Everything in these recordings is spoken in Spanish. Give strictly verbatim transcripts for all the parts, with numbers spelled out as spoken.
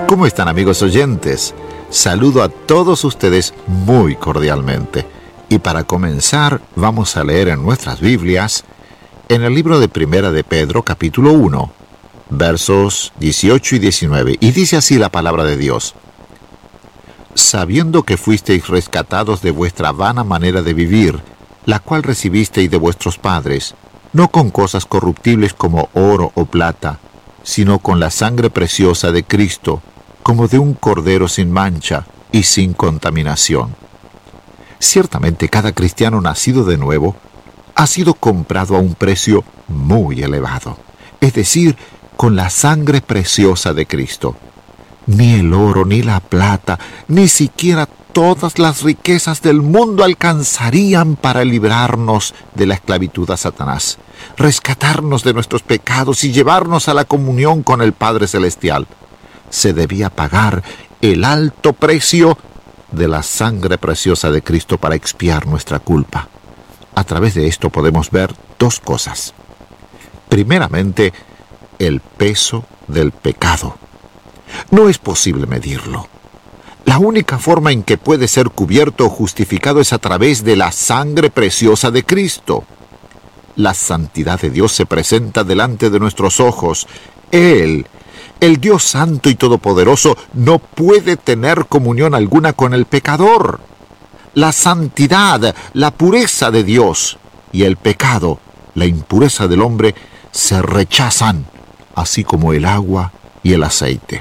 ¿Cómo están, amigos oyentes? Saludo a todos ustedes muy cordialmente. Y para comenzar, vamos a leer en nuestras Biblias, en el libro de Primera de Pedro, capítulo uno, versos dieciocho y diecinueve. Y dice así la palabra de Dios: sabiendo que fuisteis rescatados de vuestra vana manera de vivir, la cual recibisteis de vuestros padres, no con cosas corruptibles como oro o plata, sino con la sangre preciosa de Cristo, como de un cordero sin mancha y sin contaminación. Ciertamente cada cristiano nacido de nuevo ha sido comprado a un precio muy elevado, es decir, con la sangre preciosa de Cristo. Ni el oro, ni la plata, ni siquiera todas las riquezas del mundo alcanzarían para librarnos de la esclavitud a Satanás, rescatarnos de nuestros pecados y llevarnos a la comunión con el Padre Celestial. Se debía pagar el alto precio de la sangre preciosa de Cristo para expiar nuestra culpa. A través de esto podemos ver dos cosas. Primeramente, el peso del pecado. No es posible medirlo. La única forma en que puede ser cubierto o justificado es a través de la sangre preciosa de Cristo. La santidad de Dios se presenta delante de nuestros ojos. Él, el Dios Santo y Todopoderoso, no puede tener comunión alguna con el pecador. La santidad, la pureza de Dios y el pecado, la impureza del hombre, se rechazan, así como el agua y el aceite.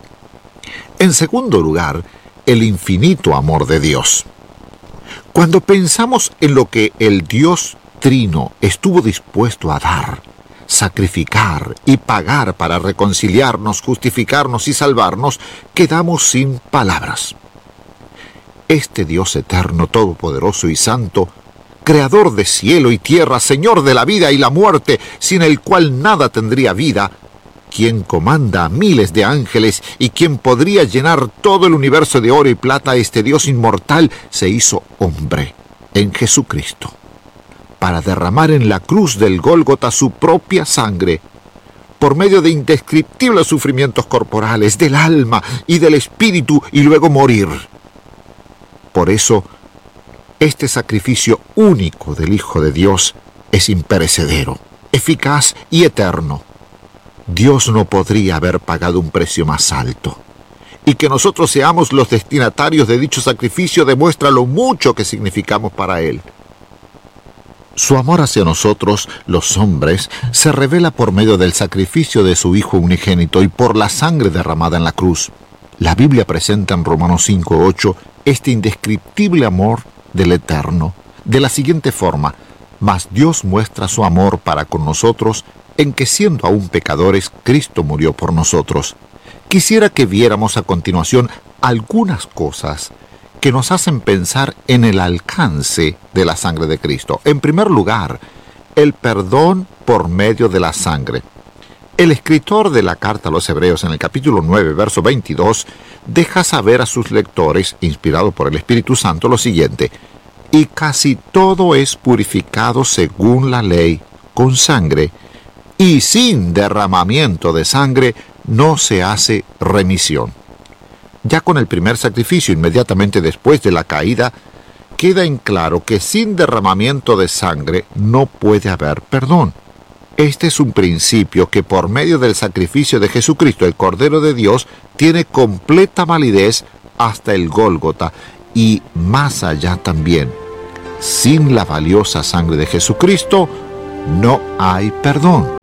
En segundo lugar, el infinito amor de Dios. Cuando pensamos en lo que el Dios Trino estuvo dispuesto a dar, sacrificar y pagar para reconciliarnos, justificarnos y salvarnos, quedamos sin palabras. Este Dios eterno, todopoderoso y santo, creador de cielo y tierra, Señor de la vida y la muerte, sin el cual nada tendría vida, quien comanda a miles de ángeles y quien podría llenar todo el universo de oro y plata, este Dios inmortal se hizo hombre en Jesucristo, para derramar en la cruz del Gólgota su propia sangre, por medio de indescriptibles sufrimientos corporales, del alma y del espíritu, y luego morir. Por eso, este sacrificio único del Hijo de Dios es imperecedero, eficaz y eterno. Dios no podría haber pagado un precio más alto. Y que nosotros seamos los destinatarios de dicho sacrificio demuestra lo mucho que significamos para Él. Su amor hacia nosotros, los hombres, se revela por medio del sacrificio de su Hijo unigénito y por la sangre derramada en la cruz. La Biblia presenta en Romanos cinco ocho este indescriptible amor del Eterno de la siguiente forma: mas Dios muestra su amor para con nosotros en que, siendo aún pecadores, Cristo murió por nosotros. Quisiera que viéramos a continuación algunas cosas que nos hacen pensar en el alcance de la sangre de Cristo. En primer lugar, el perdón por medio de la sangre. El escritor de la carta a los Hebreos, en el capítulo nueve, verso veintidós, deja saber a sus lectores, inspirado por el Espíritu Santo, lo siguiente: y casi todo es purificado según la ley, con sangre, y sin derramamiento de sangre no se hace remisión. Ya con el primer sacrificio, inmediatamente después de la caída, queda en claro que sin derramamiento de sangre no puede haber perdón. Este es un principio que por medio del sacrificio de Jesucristo, el Cordero de Dios, tiene completa validez hasta el Gólgota y más allá también. Sin la valiosa sangre de Jesucristo no hay perdón.